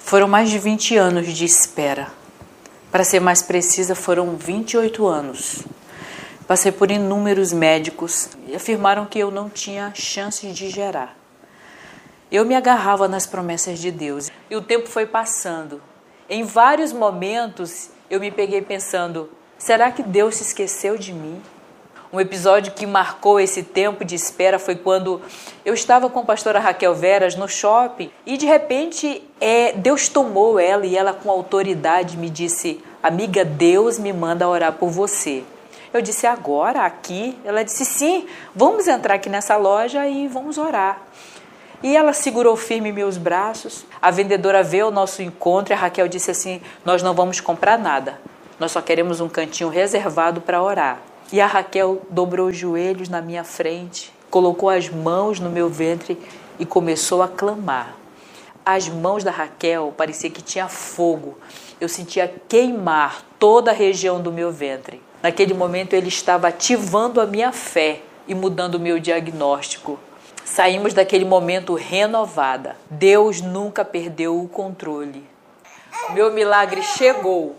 Foram mais de 20 anos de espera. Para ser mais precisa, foram 28 anos. Passei por inúmeros médicos e afirmaram que eu não tinha chances de gerar. Eu me agarrava nas promessas de Deus e o tempo foi passando. Em vários momentos eu me peguei pensando, será que Deus se esqueceu de mim? Um episódio que marcou esse tempo de espera foi quando eu estava com a pastora Raquel Veras no shopping e de repente Deus tomou ela e ela com autoridade me disse, amiga, Deus me manda orar por você. Eu disse, agora, aqui? Ela disse, sim, vamos entrar aqui nessa loja e vamos orar. E ela segurou firme meus braços, a vendedora veio ao nosso encontro e a Raquel disse assim, nós não vamos comprar nada, nós só queremos um cantinho reservado para orar. E a Raquel dobrou os joelhos na minha frente, colocou as mãos no meu ventre e começou a clamar. As mãos da Raquel parecia que tinha fogo. Eu sentia queimar toda a região do meu ventre. Naquele momento ele estava ativando a minha fé e mudando o meu diagnóstico. Saímos daquele momento renovada. Deus nunca perdeu o controle. Meu milagre chegou.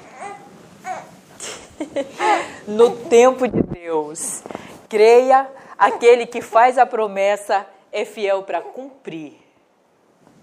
No tempo de Deus. Creia, aquele que faz a promessa é fiel para cumprir.